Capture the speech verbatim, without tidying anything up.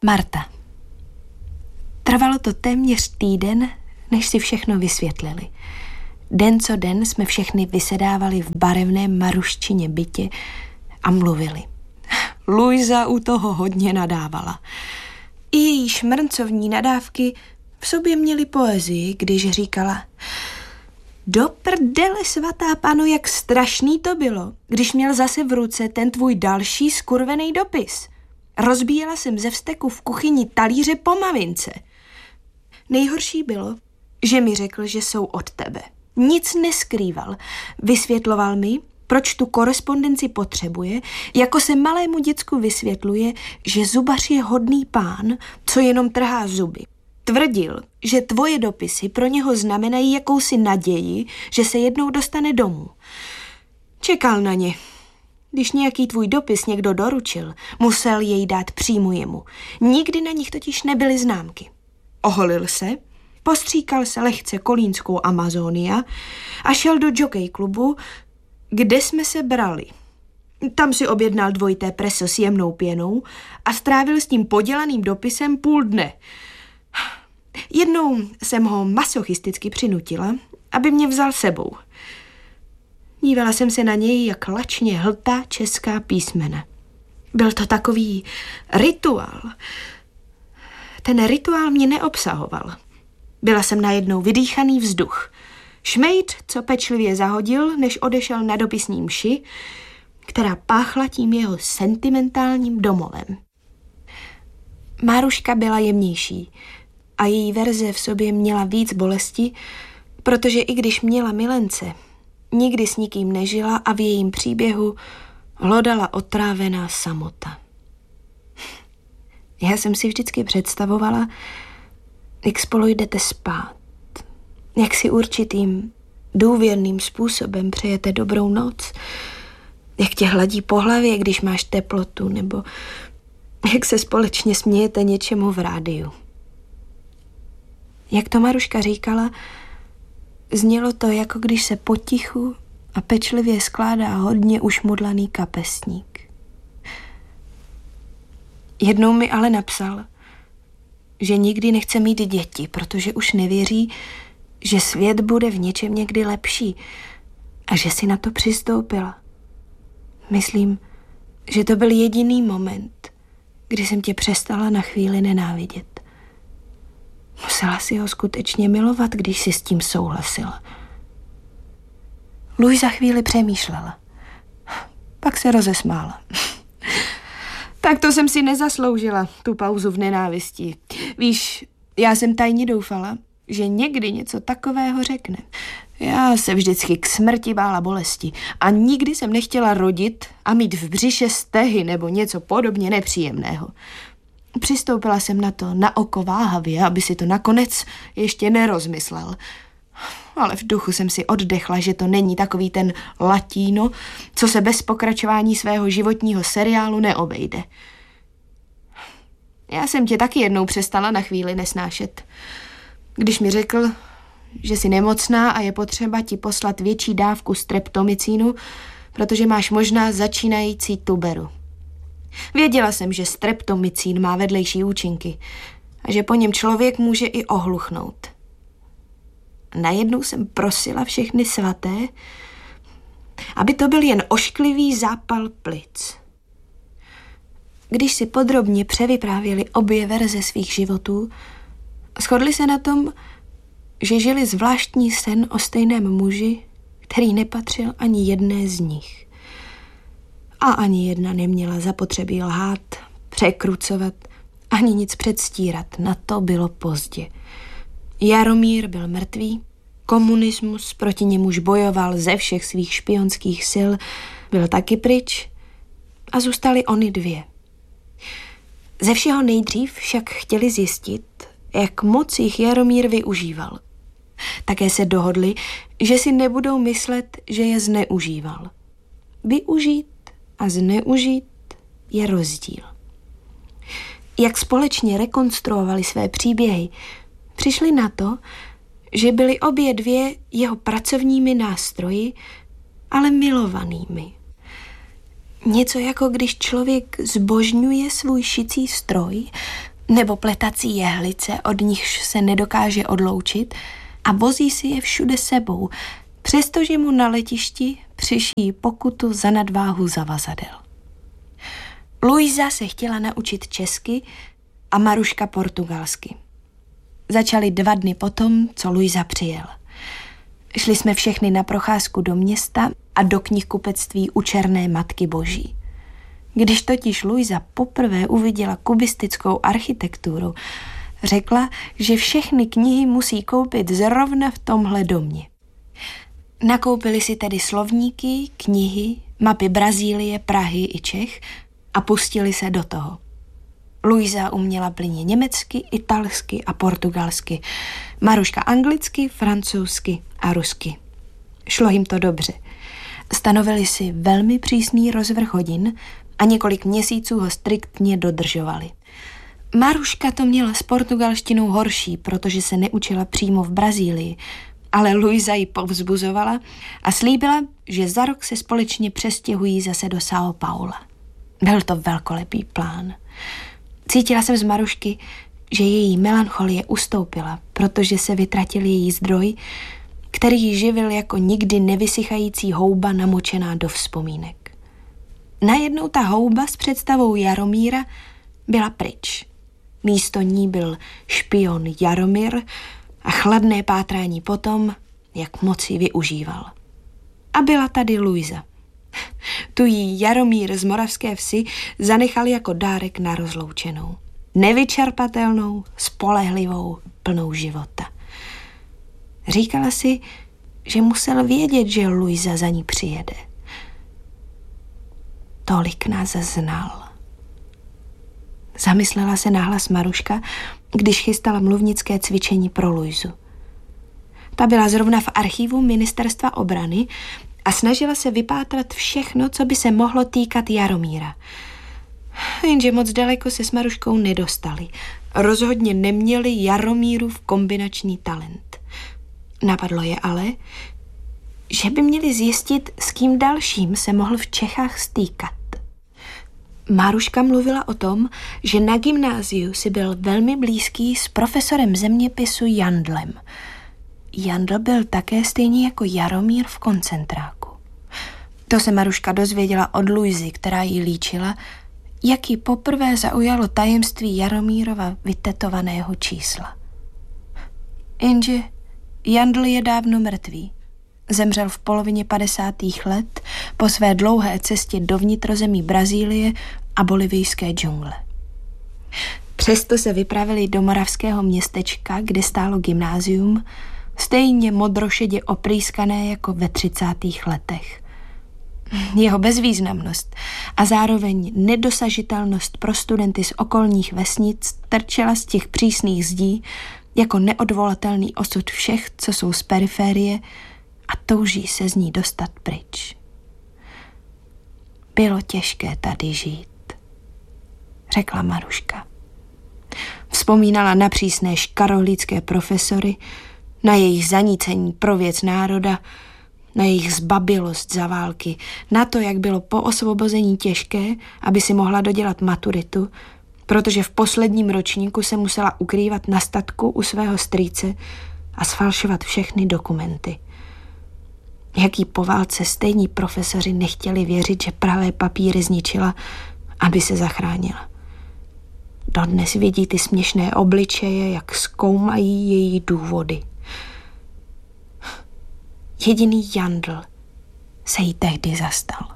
Marta. Trvalo to téměř týden, než si všechno vysvětlili. Den co den jsme všechny vysedávali v barevném maruščině bytě a mluvili. Luisa u toho hodně nadávala. I její šmrncovní nadávky v sobě měly poezii, když říkala: do prdele, svatá pano, jak strašný to bylo, když měl zase v ruce ten tvůj další skurvený dopis. Rozbíjela jsem ze vzteku v kuchyni talíře po mamince. Nejhorší bylo, že mi řekl, že jsou od tebe. Nic neskrýval. Vysvětloval mi, proč tu korespondenci potřebuje, jako se malému děcku vysvětluje, že zubař je hodný pán, co jenom trhá zuby. Tvrdil, že tvoje dopisy pro něho znamenají jakousi naději, že se jednou dostane domů. Čekal na ně. Když nějaký tvůj dopis někdo doručil, musel jej dát přímo jemu. Nikdy na nich totiž nebyly známky. Oholil se, postříkal se lehce kolínskou Amazonia a šel do jockey klubu, kde jsme se brali. Tam si objednal dvojité preso s jemnou pěnou a strávil s tím podělaným dopisem půl dne. Jednou jsem ho masochisticky přinutila, aby mě vzal sebou. Dívala jsem se na něj, jak lačně hltá česká písmena. Byl to takový rituál. Ten rituál mě neobsahoval. Byla jsem najednou vydýchaný vzduch. Šmejd, co pečlivě zahodil, než odešel na dopisní mši, která páchla tím jeho sentimentálním domovem. Máruška byla jemnější a její verze v sobě měla víc bolesti, protože i když měla milence, nikdy s nikým nežila a v jejím příběhu hlodala otrávená samota. Já jsem si vždycky představovala, jak spolu jdete spát, jak si určitým důvěrným způsobem přejete dobrou noc, jak tě hladí po hlavě, když máš teplotu, nebo jak se společně smějete něčemu v rádiu. Jak to Maruška říkala, znělo to, jako když se potichu a pečlivě skládá hodně ušmudlaný kapesník. Jednou mi ale napsal, že nikdy nechce mít děti, protože už nevěří, že svět bude v něčem někdy lepší a že si na to přistoupila. Myslím, že to byl jediný moment, kdy jsem tě přestala na chvíli nenávidět. Musela si ho skutečně milovat, když si s tím souhlasila. Luisa chvíli přemýšlela. Pak se rozesmála. Tak to jsem si nezasloužila, tu pauzu v nenávisti. Víš, já jsem tajně doufala, že někdy něco takového řekne. Já se vždycky k smrti bála bolesti a nikdy jsem nechtěla rodit a mít v břiše stehy nebo něco podobně nepříjemného. Přistoupila jsem na to na oko váhavě, aby si to nakonec ještě nerozmyslel. Ale v duchu jsem si oddechla, že to není takový ten latino, co se bez pokračování svého životního seriálu neobejde. Já jsem tě taky jednou přestala na chvíli nesnášet. Když mi řekl, že jsi nemocná a je potřeba ti poslat větší dávku streptomycínu, protože máš možná začínající tuberu. Věděla jsem, že streptomycín má vedlejší účinky a že po něm člověk může i ohluchnout. Najednou jsem prosila všechny svaté, aby to byl jen ošklivý zápal plic. Když si podrobně převyprávěli obě verze svých životů, shodli se na tom, že žili zvláštní sen o stejném muži, který nepatřil ani jedné z nich. A ani jedna neměla zapotřebí lhát, překrucovat, ani nic předstírat. Na to bylo pozdě. Jaromír byl mrtvý, komunismus proti němuž bojoval ze všech svých špionských sil, byl taky pryč a zůstaly ony dvě. Ze všeho nejdřív však chtěli zjistit, jak moc jich Jaromír využíval. Také se dohodli, že si nebudou myslet, že je zneužíval. Využít a zneužít je rozdíl. Jak společně rekonstruovali své příběhy, přišli na to, že byly obě dvě jeho pracovními nástroji, ale milovanými. Něco jako když člověk zbožňuje svůj šicí stroj, nebo pletací jehlice, od nichž se nedokáže odloučit a vozí si je všude sebou, přestože mu na letišti přišíjí pokutu za nadváhu zavazadel. Luisa se chtěla naučit česky a Maruška portugalsky. Začali dva dny potom, co Luisa přijel. Šli jsme všechny na procházku do města a do knihkupectví u Černé Matky Boží. Když totiž Luisa poprvé uviděla kubistickou architekturu, řekla, že všechny knihy musí koupit zrovna v tomhle domě. Nakoupili si tedy slovníky, knihy, mapy Brazílie, Prahy i Čech a pustili se do toho. Luisa uměla plynně německy, italsky a portugalsky, Maruška anglicky, francouzsky a rusky. Šlo jim to dobře. Stanovili si velmi přísný rozvrh hodin a několik měsíců ho striktně dodržovali. Maruška to měla s portugalštinou horší, protože se neučila přímo v Brazílii, ale Luisa ji povzbuzovala a slíbila, že za rok se společně přestěhují zase do São Paula. Byl to velkolepý plán. Cítila jsem z Marušky, že její melancholie ustoupila, protože se vytratil její zdroj, který ji živil jako nikdy nevysychající houba namočená do vzpomínek. Najednou ta houba s představou Jaromíra byla pryč. Místo ní byl špion Jaromír a chladné pátrání potom, jak moc ji využíval. A byla tady Luisa. Tu jí Jaromír z Moravské Vsi zanechal jako dárek na rozloučenou. Nevyčerpatelnou, spolehlivou, plnou života. Říkala si, že musel vědět, že Luisa za ní přijede. Tolik nás znal. Zamyslela se nahlas Maruška, když chystala mluvnické cvičení pro Luisu. Ta byla zrovna v archivu Ministerstva obrany a snažila se vypátrat všechno, co by se mohlo týkat Jaromíra. Jenže moc daleko se s Maruškou nedostali. Rozhodně neměli Jaromírův kombinační talent. Napadlo je ale, že by měli zjistit, s kým dalším se mohl v Čechách stýkat. Maruška mluvila o tom, že na gymnáziu si byl velmi blízký s profesorem zeměpisu Jandlem. Jandl byl také stejný jako Jaromír v koncentráku. To se Maruška dozvěděla od Luisy, která jí líčila, jak ji poprvé zaujalo tajemství Jaromírova vytetovaného čísla. Jenže Jandl je dávno mrtvý. Zemřel v polovině padesátých let po své dlouhé cestě do vnitrozemí Brazílie a bolivijské džungle. Přesto se vypravili do moravského městečka, kde stálo gymnázium, stejně modrošedě oprýskané jako ve třicátých letech. Jeho bezvýznamnost a zároveň nedosažitelnost pro studenty z okolních vesnic trčela z těch přísných zdí jako neodvolatelný osud všech, co jsou z periférie a touží se z ní dostat pryč. Bylo těžké tady žít, řekla Maruška. Vzpomínala na přísné škarohlídské profesory, na jejich zanícení pro věc národa, na jejich zbabilost za války, na to, jak bylo po osvobození těžké, aby si mohla dodělat maturitu, protože v posledním ročníku se musela ukrývat na statku u svého strýce a sfalšovat všechny dokumenty. Jaký po válce stejní profesoři nechtěli věřit, že pravé papíry zničila, aby se zachránila. Dodnes vidí ty směšné obličeje, jak zkoumají její důvody. Jediný Jandl se jí tehdy zastal.